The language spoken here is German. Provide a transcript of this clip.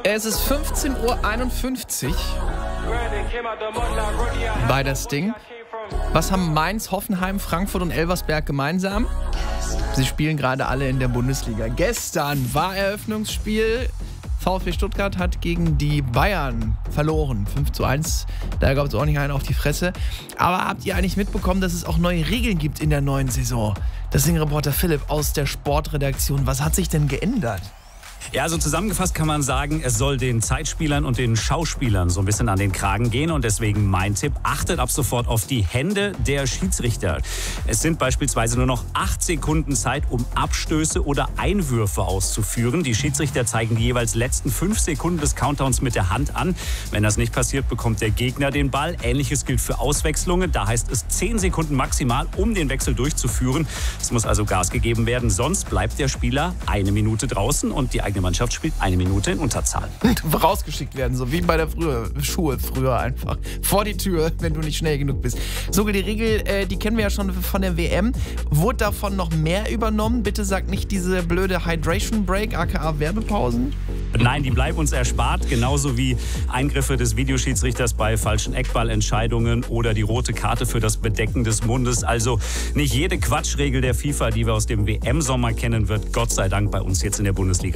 Es ist 15:51 Uhr bei das Ding. Was haben Mainz, Hoffenheim, Frankfurt und Elversberg gemeinsam? Sie spielen gerade alle in der Bundesliga. Gestern war Eröffnungsspiel. VfB Stuttgart hat gegen die Bayern verloren. 5:1. Da gab es auch nicht einen auf die Fresse. Aber habt ihr eigentlich mitbekommen, dass es auch neue Regeln gibt in der neuen Saison? Deswegen-Reporter Philipp aus der Sportredaktion. Was hat sich denn geändert? Ja, also zusammengefasst kann man sagen, es soll den Zeitspielern und den Schauspielern so ein bisschen an den Kragen gehen. Und deswegen mein Tipp, achtet ab sofort auf die Hände der Schiedsrichter. Es sind beispielsweise nur noch 8 Sekunden Zeit, um Abstöße oder Einwürfe auszuführen. Die Schiedsrichter zeigen die jeweils letzten 5 Sekunden des Countdowns mit der Hand an. Wenn das nicht passiert, bekommt der Gegner den Ball. Ähnliches gilt für Auswechslungen. Da heißt es 10 Sekunden maximal, um den Wechsel durchzuführen. Es muss also Gas gegeben werden, sonst bleibt der Spieler 1 Minute draußen und die eigene Mannschaft spielt 1 Minute in Unterzahl. Rausgeschickt werden, so wie bei der Schule früher einfach. Vor die Tür, wenn du nicht schnell genug bist. Sogar die Regel, die kennen wir ja schon von der WM. Wurde davon noch mehr übernommen? Bitte sag nicht diese blöde Hydration Break, aka Werbepausen. Nein, die bleiben uns erspart, genauso wie Eingriffe des Videoschiedsrichters bei falschen Eckballentscheidungen oder die rote Karte für das Bedecken des Mundes. Also nicht jede Quatschregel der FIFA, die wir aus dem WM-Sommer kennen, wird Gott sei Dank bei uns jetzt in der Bundesliga